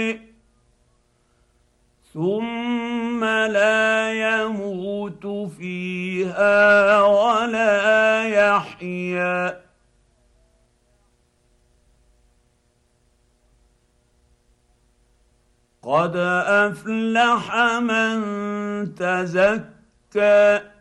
ثم لا يموت فيها ولا يحيا. قد افلح من تزكى